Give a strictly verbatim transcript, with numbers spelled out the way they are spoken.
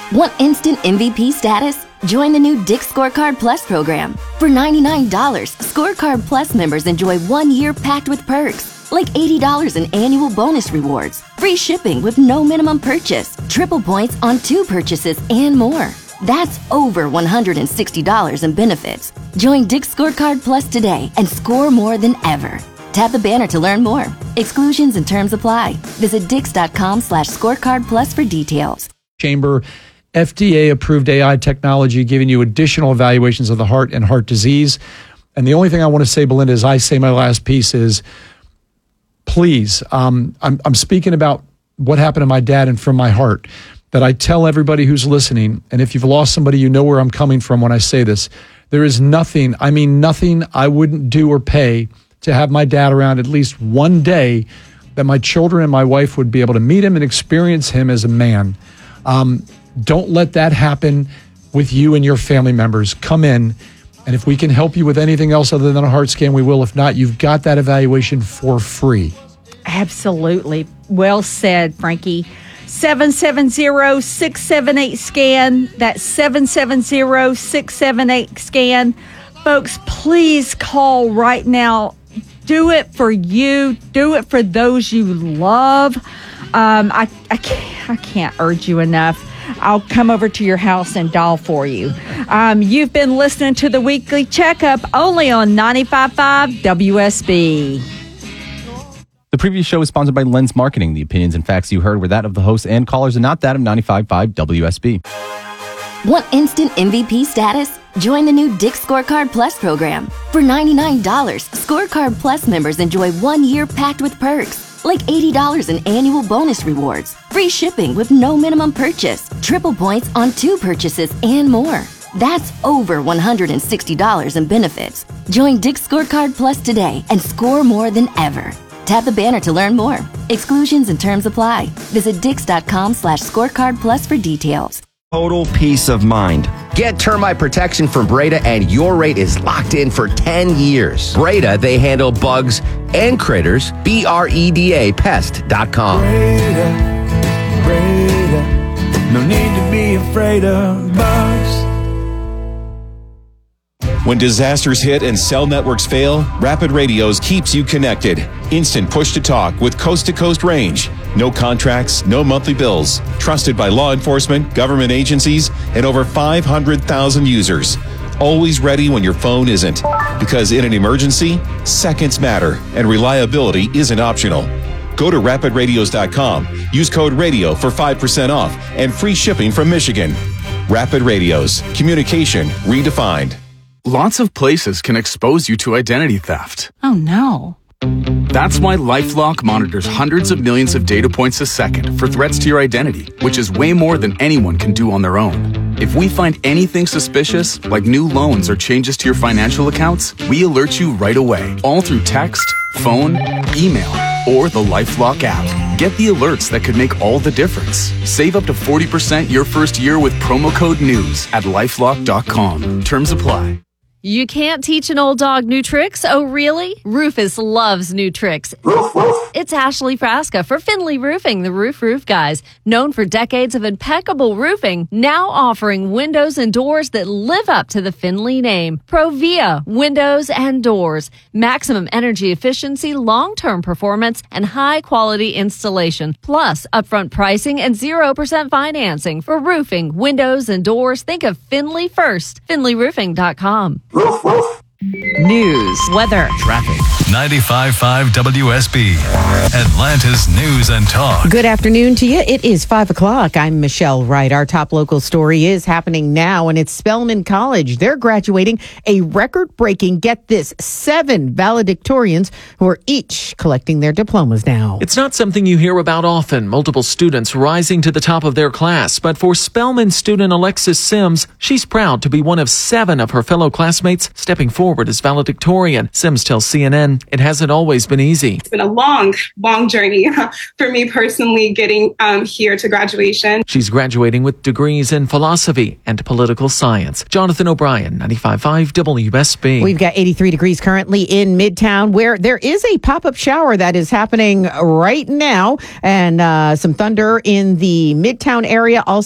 Want instant M V P status? Join the new Dick's Scorecard Plus program. For ninety-nine dollars, Scorecard Plus members enjoy one year packed with perks, like eighty dollars in annual bonus rewards, free shipping with no minimum purchase, triple points on two purchases, and more. That's over one hundred sixty dollars in benefits. Join Dick's Scorecard Plus today and score more than ever. Tap the banner to learn more. Exclusions and terms apply. Visit dix.com slash scorecard plus for details. Chamber F D A-approved A I technology giving you additional evaluations of the heart and heart disease. And the only thing I want to say, Belinda, as I say my last piece is, please, um, I'm, I'm speaking about what happened to my dad and from my heart, that I tell everybody who's listening, and if you've lost somebody, you know where I'm coming from when I say this. There is nothing, I mean nothing I wouldn't do or pay to have my dad around at least one day, that my children and my wife would be able to meet him and experience him as a man. Um, don't let that happen with you and your family members. Come in, and if we can help you with anything else other than a heart scan, we will. If not, you've got that evaluation for free. Absolutely. Well said, Frankie. seven seven zero, six seven eight, SCAN. That's seven seven zero, six seven eight, SCAN. Folks, please call right now. Do it for you. Do it for those you love. Um, I, I, can't, I can't urge you enough. I'll come over to your house and dial for you. Um, you've been listening to the Weekly Checkup only on ninety-five point five W S B. The previous show is sponsored by Lens Marketing. The opinions and facts you heard were that of the hosts and callers and not that of ninety-five point five W S B. Want instant M V P status? Join the new Dick's Scorecard Plus program. For ninety-nine dollars, Scorecard Plus members enjoy one year packed with perks, like eighty dollars in annual bonus rewards, free shipping with no minimum purchase, triple points on two purchases, and more. That's over one hundred sixty dollars in benefits. Join Dick's Scorecard Plus today and score more than ever. Tap the banner to learn more. Exclusions and terms apply. Visit dix.com slash scorecard plus for details. Total peace of mind. Get termite protection from Breda and your rate is locked in for ten years. Breda, they handle bugs and critters. B R E D A pest dot com. Breda, Breda, no need to be afraid of bugs. When disasters hit and cell networks fail, Rapid Radios keeps you connected. Instant push-to-talk with coast-to-coast range. No contracts, no monthly bills. Trusted by law enforcement, government agencies, and over five hundred thousand users. Always ready when your phone isn't. Because in an emergency, seconds matter, and reliability isn't optional. Go to rapid radios dot com. Use code RADIO for five percent off and free shipping from Michigan. Rapid Radios. Communication redefined. Lots of places can expose you to identity theft. Oh, no. That's why LifeLock monitors hundreds of millions of data points a second for threats to your identity, which is way more than anyone can do on their own. If we find anything suspicious, like new loans or changes to your financial accounts, we alert you right away, all through text, phone, email, or the LifeLock app. Get the alerts that could make all the difference. Save up to forty percent your first year with promo code NEWS at lifelock dot com. Terms apply. You can't teach an old dog new tricks? Oh, really? Rufus loves new tricks. It's Ashley Frasca for Finley Roofing, the Roof Roof Guys. Known for decades of impeccable roofing, now offering windows and doors that live up to the Finley name. Provia Windows and Doors. Maximum energy efficiency, long-term performance, and high-quality installation. Plus, upfront pricing and zero percent financing. For roofing, windows, and doors, think of Finley first. finley roofing dot com. Woof, woof. News, weather, traffic. ninety-five point five W S B, Atlanta's News and Talk. Good afternoon to you. It is five o'clock. I'm Michelle Wright. Our top local story is happening now, and it's Spelman College. They're graduating a record-breaking, get this, seven valedictorians who are each collecting their diplomas now. It's not something you hear about often, multiple students rising to the top of their class. But for Spelman student Alexis Sims, she's proud to be one of seven of her fellow classmates stepping forward as valedictorian. Sims tells C N N it hasn't always been easy. It's been a long, long journey for me personally getting um, here to graduation. She's graduating with degrees in philosophy and political science. Jonathan O'Brien, ninety-five point five W S B. We've got eighty-three degrees currently in Midtown, where there is a pop-up shower that is happening right now, and uh, some thunder in the Midtown area. Also